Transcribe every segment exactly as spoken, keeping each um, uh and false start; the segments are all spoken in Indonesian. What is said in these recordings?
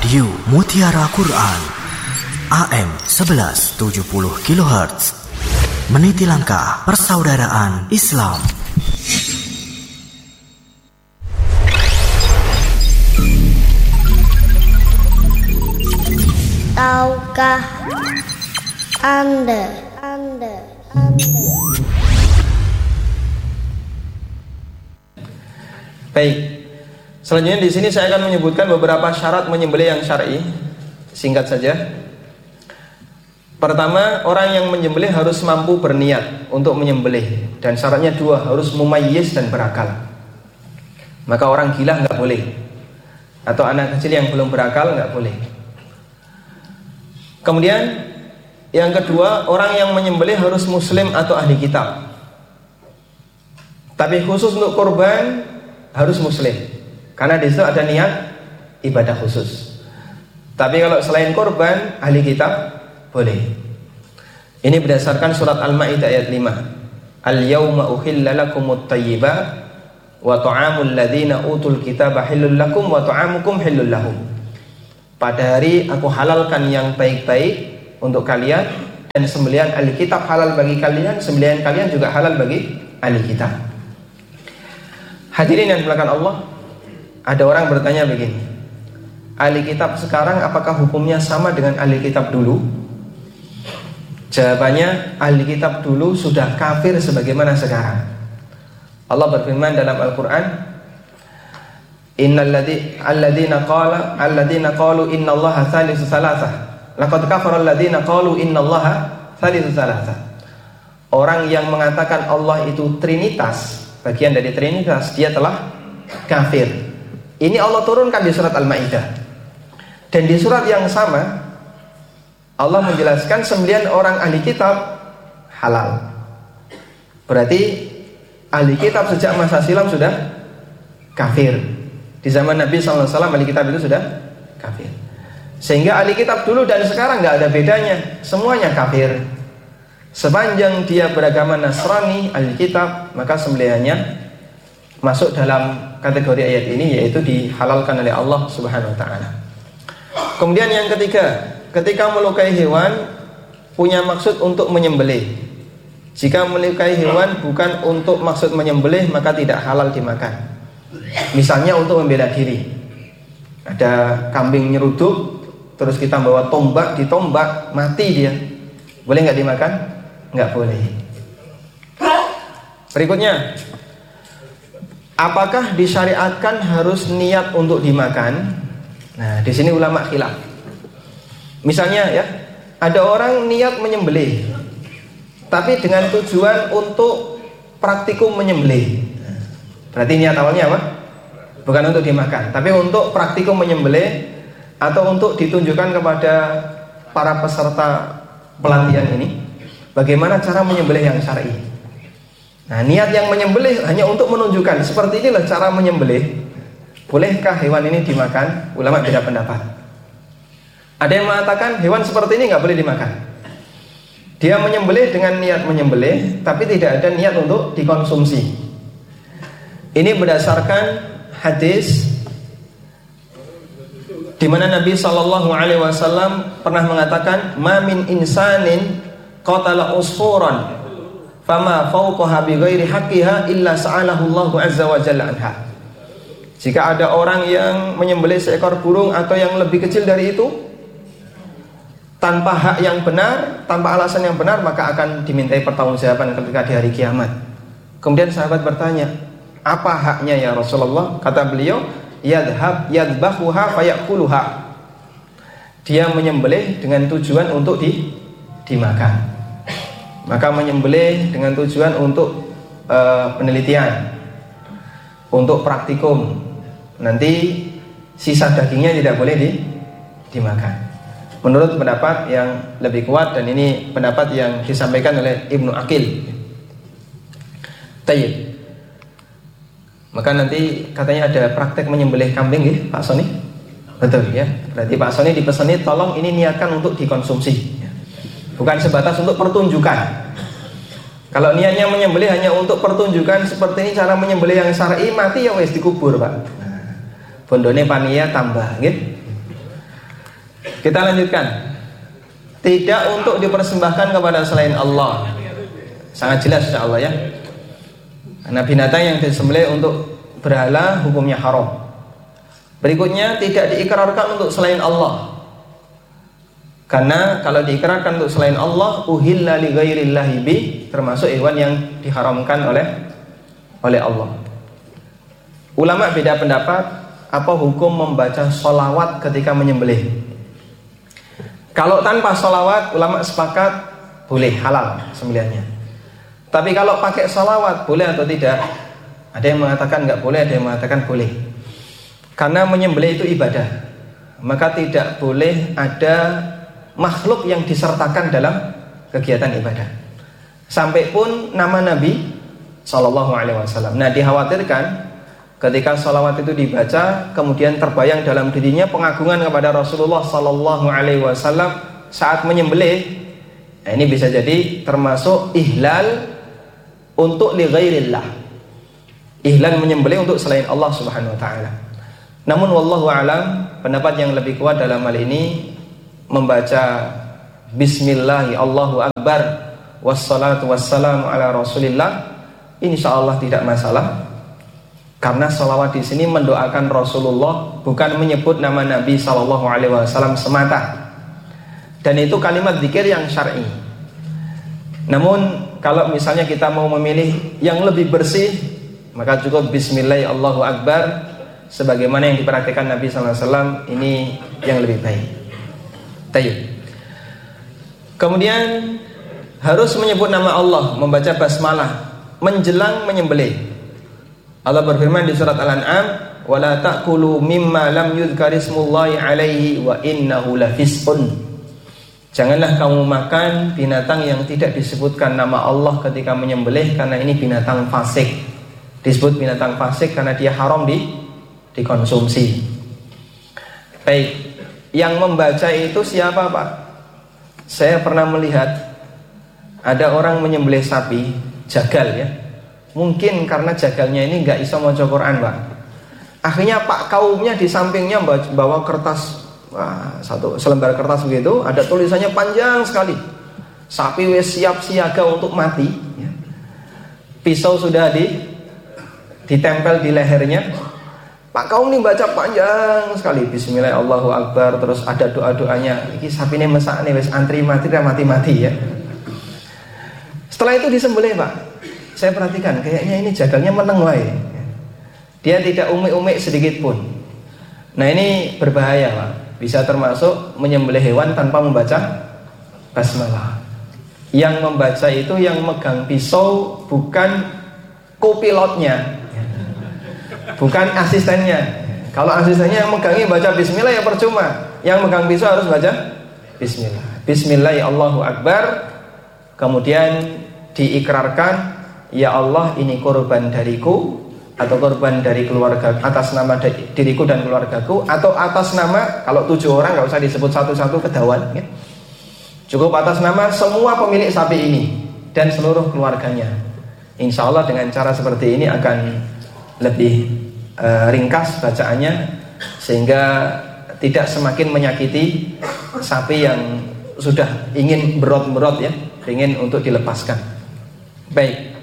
Radio Mutiara Quran A M sebelas tujuh puluh kilohertz, meniti langkah persaudaraan Islam. Tahukah Anda, Anda, Anda. Baik. Selanjutnya di sini saya akan menyebutkan beberapa syarat menyembelih yang syar'i. Singkat saja. Pertama, orang yang menyembelih harus mampu berniat untuk menyembelih, dan syaratnya dua, harus mumayyiz dan berakal. Maka orang gila nggak boleh, atau anak kecil yang belum berakal nggak boleh. Kemudian yang kedua, orang yang menyembelih harus muslim atau ahli kitab. Tapi khusus untuk kurban harus muslim, karena di situ ada niat ibadah khusus. Tapi kalau selain kurban, ahli kitab boleh. Ini berdasarkan surat Al-Maidah ayat lima. Al-yawma uhilla lakumut thayyibat wa ta'amul ladzina utul kitaba hillul lakum wa ta'amukum hillul lahum. Pada hari aku halalkan yang baik-baik untuk kalian, dan sembelihan ahli kitab halal bagi kalian, sembelihan kalian juga halal bagi ahli kitab. Hadirin yang dimuliakan Allah, ada orang bertanya begini, ahli kitab sekarang apakah hukumnya sama dengan ahli kitab dulu? Jawabannya, ahli kitab dulu sudah kafir sebagaimana sekarang. Allah berfirman dalam Al-Quran, Innal ladzi alladzina qala alladzina qalu innallaha thalithu thalathah laqad kafara alladzina qalu innallaha thalithu thalathah. Orang yang mengatakan Allah itu trinitas, bagian dari trinitas, dia telah kafir. Ini Allah turunkan di surat Al-Maidah. Dan di surat yang sama Allah menjelaskan sembelihan orang ahli kitab halal. Berarti ahli kitab sejak masa silam sudah kafir. Di zaman Nabi shallallahu alaihi wasallam ahli kitab itu sudah kafir. Sehingga ahli kitab dulu dan sekarang nggak ada bedanya, semuanya kafir. Sepanjang dia beragama Nasrani, ahli kitab, maka sembelihannya masuk dalam kategori ayat ini, yaitu dihalalkan oleh Allah Subhanahu wa taala. Kemudian yang ketiga, ketika melukai hewan punya maksud untuk menyembelih. Jika melukai hewan bukan untuk maksud menyembelih, maka tidak halal dimakan. Misalnya untuk membela diri, ada kambing nyeruduk, terus kita bawa tombak, ditombak, mati dia, boleh nggak dimakan? Nggak boleh. Berikutnya, apakah disyariatkan harus niat untuk dimakan? Nah, di sini ulama khilaf. Misalnya ya, ada orang niat menyembelih, tapi dengan tujuan untuk praktikum menyembelih. Berarti niat awalnya apa? Bukan untuk dimakan, tapi untuk praktikum menyembelih, atau untuk ditunjukkan kepada para peserta pelatihan ini bagaimana cara menyembelih yang syar'i. Nah, niat yang menyembelih hanya untuk menunjukkan seperti inilah cara menyembelih. Bolehkah hewan ini dimakan? Ulama beda pendapat. Ada yang mengatakan hewan seperti ini nggak boleh dimakan. Dia menyembelih dengan niat menyembelih, tapi tidak ada niat untuk dikonsumsi. Ini berdasarkan hadis di mana Nabi Shallallahu Alaihi Wasallam pernah mengatakan, "Ma min insanin qatala usfuran, fama fawqaha bi ghairi haqqiha illa sa'alahu Allahu azza wa jalla anha." Jika ada orang yang menyembelih seekor burung atau yang lebih kecil dari itu tanpa hak yang benar, tanpa alasan yang benar, maka akan dimintai pertanggungjawaban ketika di hari kiamat. Kemudian sahabat bertanya, apa haknya ya Rasulullah? Kata beliau, yadhab yadbahuha fayakuluha. Dia menyembelih dengan tujuan untuk di, dimakan. Maka menyembelih dengan tujuan untuk uh, penelitian, untuk praktikum. Nanti sisa dagingnya tidak boleh di, dimakan. Menurut pendapat yang lebih kuat, dan ini pendapat yang disampaikan oleh Ibnu Aqil. Tayyib. Maka nanti katanya ada praktek menyembelih kambing ya, Pak Soni. Betul ya. Berarti Pak Soni dipesani tolong ini niatkan untuk dikonsumsi, bukan sebatas untuk pertunjukan. Kalau niatnya menyembelih hanya untuk pertunjukan seperti ini cara menyembelih yang syar'i, mati ya wis dikubur, Pak. Bondone panitia tambah, gitu. Kita lanjutkan. Tidak untuk dipersembahkan kepada selain Allah. Sangat jelas insyaallah ya. Karena binatang yang disembelih untuk berhala hukumnya haram. Berikutnya, tidak diikrarkan untuk selain Allah. Karena kalau diikrarkan untuk selain Allah, uhilla li ghairillahi bi, termasuk hewan yang diharamkan oleh oleh Allah. Ulama beda pendapat apa hukum membaca sholawat ketika menyembelih. Kalau tanpa sholawat, ulama sepakat boleh, halal sembelihannya. Tapi kalau pakai sholawat, boleh atau tidak? Ada yang mengatakan nggak boleh, ada yang mengatakan boleh. Karena menyembelih itu ibadah, maka tidak boleh ada makhluk yang disertakan dalam kegiatan ibadah. Sampai pun nama Nabi Sallallahu Alaihi Wasallam. Nah, dikhawatirkan ketika sholawat itu dibaca, kemudian terbayang dalam dirinya pengagungan kepada Rasulullah Sallallahu Alaihi Wasallam saat menyembelih. Nah, ini bisa jadi termasuk ihlal untuk li ghairillah, ihlal menyembelih untuk selain Allah Subhanahu Wa Taala. Namun wallahu alam, pendapat yang lebih kuat dalam hal ini membaca Bismillahi Allahu Akbar wassalatu wassalamu ala Rasulillah, insyaallah tidak masalah. Karena sholawat di sini mendoakan Rasulullah, bukan menyebut nama Nabi Sallallahu Alaihi Wasallam semata. Dan itu kalimat zikir yang syar'i. Namun kalau misalnya kita mau memilih yang lebih bersih, maka cukup Bismillahi Allahu Akbar, sebagaimana yang diperhatikan Nabi Sallallahu Alaihi Wasallam, ini yang lebih baik. Tayyib. Kemudian harus menyebut nama Allah, membaca basmalah menjelang menyembelih. Allah berfirman di surat Al-An'am, "Wala ta'kulu mimma lam yudhkarismullahi 'alaihi wa innahu lafisqun." Janganlah kamu makan binatang yang tidak disebutkan nama Allah ketika menyembelih, karena ini binatang fasik. Disebut binatang fasik karena dia haram di dikonsumsi. Baik. Yang membaca itu siapa, Pak? Saya pernah melihat ada orang menyembelih sapi, jagal ya. Mungkin karena jagalnya ini nggak bisa maca Quran, Pak. Akhirnya Pak kaumnya di sampingnya bawa kertas, wah, satu selembar kertas begitu, ada tulisannya panjang sekali. Sapi wes siap siaga untuk mati. Ya. Pisau sudah di ditempel di lehernya. Pak kaum ini baca panjang sekali, Bismillah Allahu Akbar, terus ada doa-doanya. Iki sapi ini mesak nih, wes antri mati dan mati-mati ya. Setelah itu disembelih, Pak. Saya perhatikan, kayaknya ini jagalnya meneng wae. Dia tidak umik-umik sedikit pun. Nah, ini berbahaya, Pak. Bisa termasuk menyembelih hewan tanpa membaca basmalah. Yang membaca itu yang megang pisau bukan kopilotnya, bukan asistennya. Kalau asistennya yang megangnya baca Bismillah ya percuma. Yang megang pisau harus baca Bismillah. Bismillah Allahu Akbar. Kemudian diikrarkan, ya Allah ini korban dariku, atau korban dari keluarga, atas nama diriku dan keluargaku, atau atas nama, kalau tujuh orang nggak usah disebut satu-satu kedawan ya. Cukup atas nama semua pemilik sapi ini dan seluruh keluarganya. Insya Allah dengan cara seperti ini akan lebih uh, ringkas bacaannya, sehingga tidak semakin menyakiti sapi yang sudah ingin berot-berot ya, ingin untuk dilepaskan. Baik.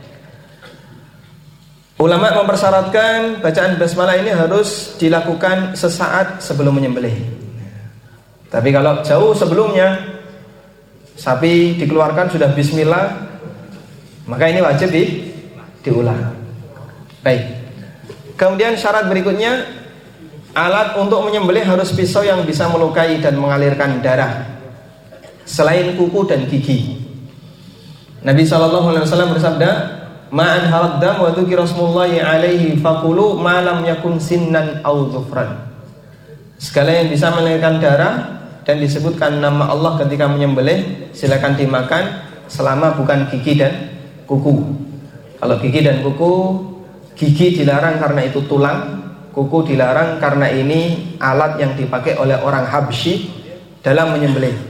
Ulama mempersyaratkan bacaan basmalah ini harus dilakukan sesaat sebelum menyembelih. Tapi kalau jauh sebelumnya sapi dikeluarkan sudah bismillah, maka ini wajib di, diulang. Baik. Kemudian syarat berikutnya, alat untuk menyembelih harus pisau yang bisa melukai dan mengalirkan darah selain kuku dan gigi. Nabi shallallahu alaihi wasallam bersabda, ma'an haraddam wa dzukira rasulullahi alaihi faqulu ma lam yakun sinnan aw dhufran. Segala yang bisa mengalirkan darah dan disebutkan nama Allah ketika menyembelih, silakan dimakan selama bukan gigi dan kuku. Kalau gigi dan kuku, gigi dilarang karena itu tulang, kuku dilarang karena ini alat yang dipakai oleh orang Habsyi dalam menyembelih.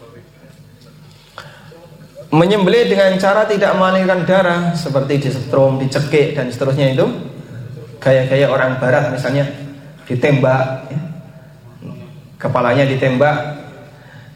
Menyembelih dengan cara tidak mengalirkan darah seperti disetrum, dicekik dan seterusnya, itu gaya-gaya orang barat, misalnya ditembak ya. Kepalanya ditembak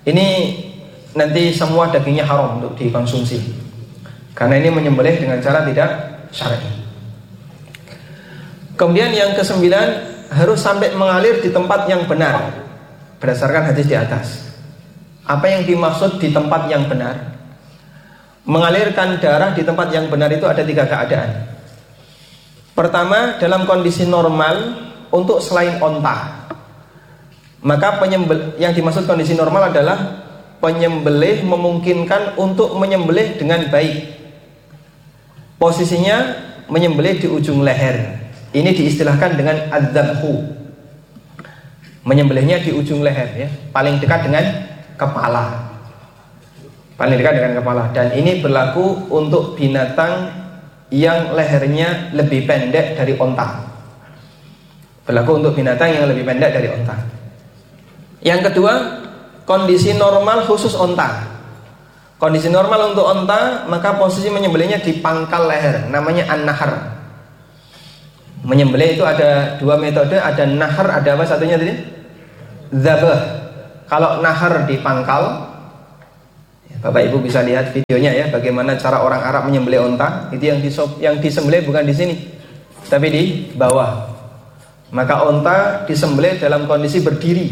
Ini nanti semua dagingnya haram untuk dikonsumsi, karena ini menyembelih dengan cara tidak syar'i. Kemudian yang kesembilan, harus sampai mengalir di tempat yang benar berdasarkan hadis di atas. Apa yang dimaksud di tempat yang benar? Mengalirkan darah di tempat yang benar itu ada tiga keadaan. Pertama, dalam kondisi normal untuk selain onta, maka penyembel, yang dimaksud kondisi normal adalah penyembelih memungkinkan untuk menyembelih dengan baik. Posisinya menyembelih di ujung leher. Ini diistilahkan dengan adzabhu. Menyembelihnya di ujung leher, ya, paling dekat dengan kepala. Paling dekat dengan kepala. Dan ini berlaku untuk binatang yang lehernya lebih pendek dari onta. Berlaku untuk binatang yang lebih pendek dari onta. Yang kedua, kondisi normal khusus onta. Kondisi normal untuk onta, maka posisi menyembelihnya di pangkal leher, namanya an-nahar. Menyembelih itu ada dua metode, ada nahar, ada apa satunya tadi? Zabah. Kalau nahar di pangkal, Bapak Ibu bisa lihat videonya ya, bagaimana cara orang Arab menyembelih onta. Itu yang disop, yang disembelih bukan di sini, tapi di bawah. Maka onta disembelih dalam kondisi berdiri.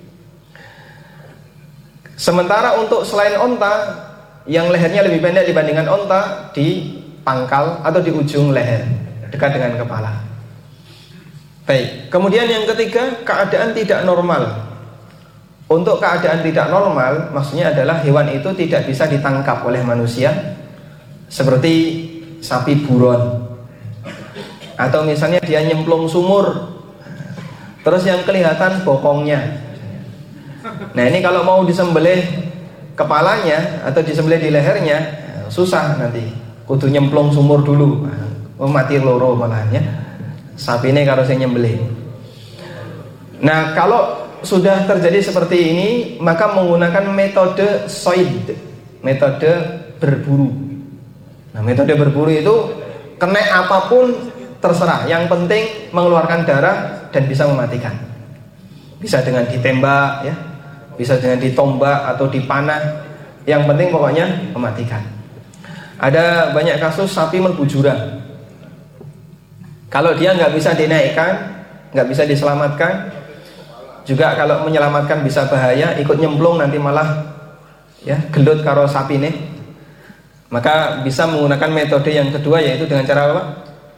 Sementara untuk selain onta, yang lehernya lebih pendek dibandingkan onta, di pangkal atau di ujung leher, dekat dengan kepala. Baik, kemudian yang ketiga, keadaan tidak normal. Untuk keadaan tidak normal, maksudnya adalah hewan itu tidak bisa ditangkap oleh manusia, seperti sapi buron, atau misalnya dia nyemplung sumur, terus yang kelihatan bokongnya. Nah ini kalau mau disembelih kepalanya atau disembelih di lehernya, susah nanti, kudu nyemplung sumur dulu, oh, mati loro malahnya sapi ini kalau saya nyembelih. Nah kalau sudah terjadi seperti ini, maka menggunakan metode soid, metode berburu. Nah metode berburu itu kena apapun terserah, yang penting mengeluarkan darah dan bisa mematikan. Bisa dengan ditembak ya, bisa dengan ditombak atau dipanah, yang penting pokoknya mematikan. Ada banyak kasus sapi mlebu jurang. Kalau dia nggak bisa dinaikkan, nggak bisa diselamatkan, juga kalau menyelamatkan bisa bahaya, ikut nyemplung nanti malah ya gelut karo sapi ini. Maka bisa menggunakan metode yang kedua, yaitu dengan cara apa?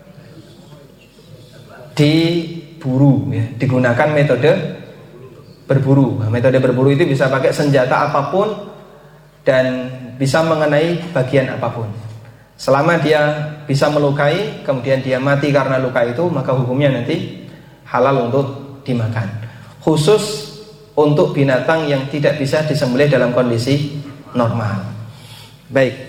Diburu ya, digunakan metode berburu. Nah, metode berburu itu bisa pakai senjata apapun dan bisa mengenai bagian apapun. Selama dia bisa melukai, kemudian dia mati karena luka itu, maka hukumnya nanti halal untuk dimakan. Khusus untuk binatang yang tidak bisa disembelih dalam kondisi normal. Baik.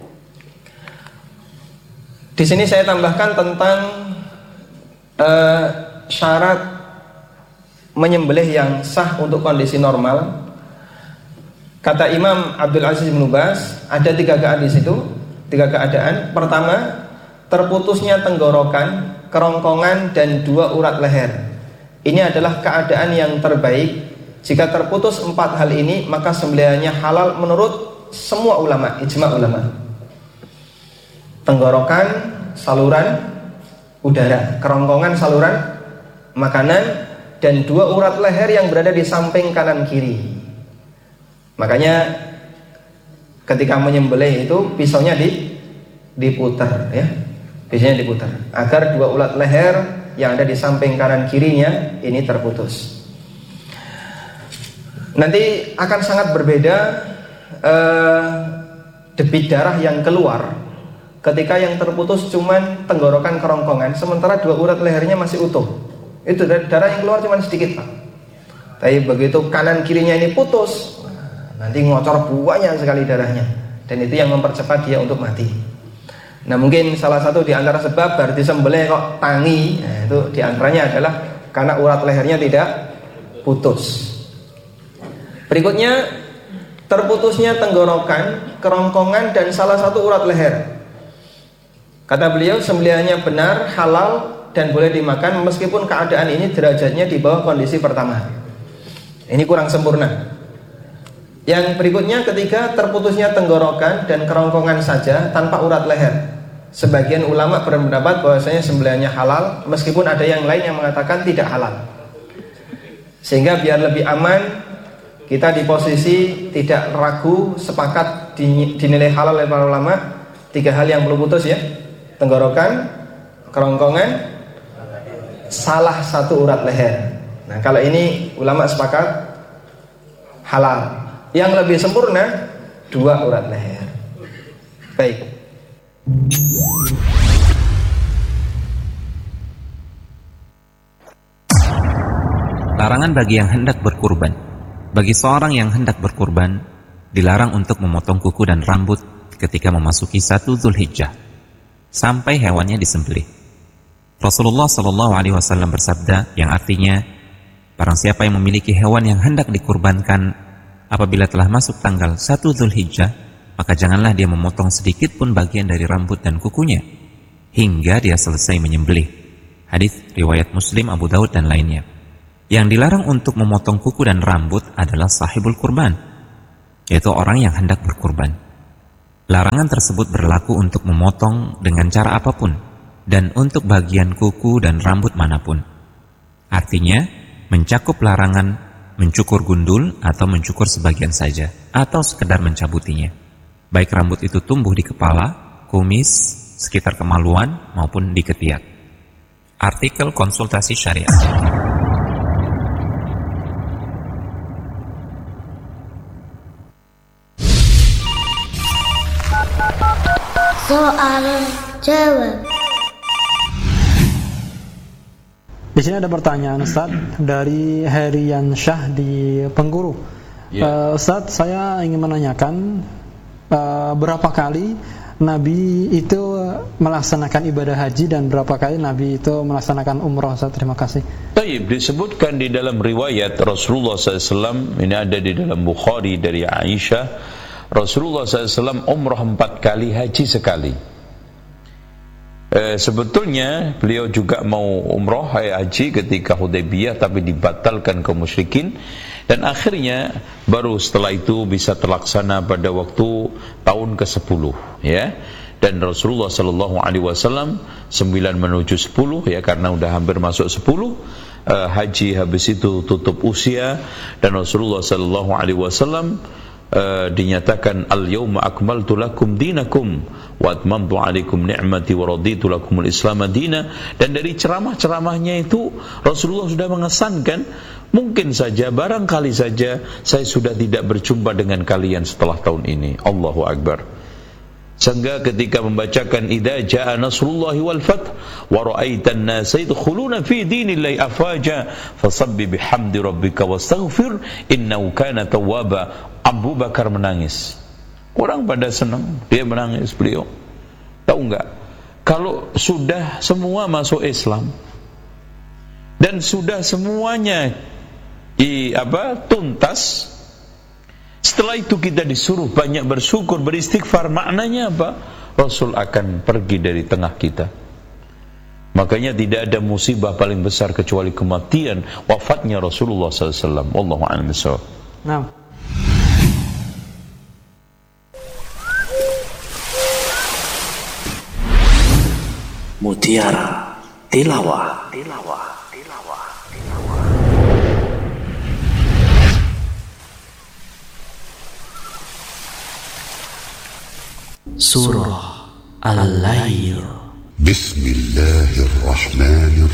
Di sini saya tambahkan tentang uh, syarat menyembelih yang sah untuk kondisi normal. Kata Imam Abdul Aziz bin Baz, ada tiga keadaan di situ, tiga keadaan. Pertama, terputusnya tenggorokan, kerongkongan dan dua urat leher. Ini adalah keadaan yang terbaik. Jika terputus empat hal ini, maka sembelihannya halal menurut semua ulama, ijma ulama. Tenggorokan, saluran udara, kerongkongan, saluran makanan, dan dua urat leher yang berada di samping kanan kiri. Makanya ketika menyembelih itu pisaunya di, diputar ya, pisaunya diputar agar dua urat leher yang ada di samping kanan kirinya ini terputus. Nanti akan sangat berbeda eh, debit darah yang keluar ketika yang terputus cuman tenggorokan kerongkongan, sementara dua urat lehernya masih utuh. Itu darah yang keluar cuman sedikit Pak. Tapi begitu kanan kirinya ini putus, nanti ngocor banyak sekali darahnya, dan itu yang mempercepat dia untuk mati. Nah mungkin salah satu di antara sebab berarti sembelih kok tangi, nah, itu di antaranya adalah karena urat lehernya tidak putus. Berikutnya, terputusnya tenggorokan, kerongkongan dan salah satu urat leher. Kata beliau, sembelihannya benar, halal dan boleh dimakan meskipun keadaan ini derajatnya di bawah kondisi pertama. Ini kurang sempurna. Yang berikutnya ketika terputusnya tenggorokan dan kerongkongan saja tanpa urat leher. Sebagian ulama berpendapat bahwasanya sembelihannya halal, meskipun ada yang lain yang mengatakan tidak halal. Sehingga biar lebih aman, kita di posisi tidak ragu, sepakat dinilai halal oleh para ulama. Tiga hal yang perlu putus ya: tenggorokan, kerongkongan, salah satu urat leher. Nah, kalau ini ulama sepakat halal. Yang lebih sempurna dua urat leher. Baik. Larangan bagi yang hendak berkurban. Bagi seorang yang hendak berkurban, dilarang untuk memotong kuku dan rambut ketika memasuki satu Dzulhijjah sampai hewannya disembelih. Rasulullah Shallallahu Alaihi Wasallam bersabda, yang artinya, barang siapa yang memiliki hewan yang hendak dikurbankan apabila telah masuk tanggal satu Dzulhijjah, maka janganlah dia memotong sedikit pun bagian dari rambut dan kukunya hingga dia selesai menyembelih. Hadis riwayat Muslim, Abu Daud dan lainnya. Yang dilarang untuk memotong kuku dan rambut adalah sahibul kurban, yaitu orang yang hendak berkurban. Larangan tersebut berlaku untuk memotong dengan cara apapun dan untuk bagian kuku dan rambut manapun. Artinya, mencakup larangan mencukur gundul atau mencukur sebagian saja, atau sekedar mencabutinya. Baik rambut itu tumbuh di kepala, kumis, sekitar kemaluan, maupun di ketiak. Artikel konsultasi syariah. Soal jawab. Di sini ada pertanyaan Ustaz dari Herian Syah di Pengguru. Yeah. Uh, Ustaz, saya ingin menanyakan uh, berapa kali Nabi itu melaksanakan ibadah haji dan berapa kali Nabi itu melaksanakan umrah, Ustaz? Terima kasih. Taib, disebutkan di dalam riwayat Rasulullah shallallahu alaihi wasallam, ini ada di dalam Bukhari dari Aisyah, Rasulullah shallallahu alaihi wasallam umrah empat kali, haji sekali. Eh, sebetulnya beliau juga mau umroh haji ketika Hudaybiyah, tapi dibatalkan kaum musyrikin, dan akhirnya baru setelah itu bisa terlaksana pada waktu tahun kesepuluh, ya. Dan Rasulullah Sallallahu Alaihi Wasallam sembilan menuju sepuluh, ya, karena udah hampir masuk sepuluh, eh, haji habis itu tutup usia, dan Rasulullah Sallallahu Alaihi Wasallam Uh, dinyatakan al-yawma akmaltu lakum dinakum wa atmamtu alaikum ni'mati wa raditu lakumul islam madina. Dan dari ceramah-ceramahnya itu Rasulullah sudah mengesankan, mungkin saja, barangkali saja saya sudah tidak berjumpa dengan kalian setelah tahun ini. Allahu Akbar. Sehingga ketika membacakan idza jaa nasrullahi wal fath wa ra'aitan nasa yadkhuluna fi dinillahi afwaja fasabbih bihamdi rabbika wastaghfir innahu kana tawwaba. Abu Bakar menangis. Orang pada senang, dia menangis, beliau. Tahu enggak? Kalau sudah semua masuk Islam dan sudah semuanya di apa? tuntas, setelah itu kita disuruh banyak bersyukur, beristighfar. Maknanya apa? Rasul akan pergi dari tengah kita. Makanya tidak ada musibah paling besar kecuali kematian, wafatnya Rasulullah sallallahu alaihi wasallam. Wallahu a'lam bishawab. Nah. Mutiara Tilawah. Tilawah. Tilawah. Surah Al-Lail. Bismillahirrahmanirrahim.